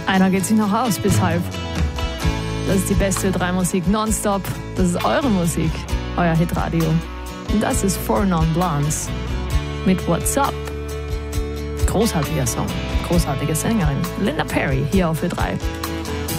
Einer geht sich noch aus bis halb. Das ist die beste Ö3-Musik nonstop. Das ist eure Musik, euer Hitradio. Und das ist Four Non Blondes mit What's Up. Großartiger Song, großartige Sängerin. Linda Perry hier auf Ö3.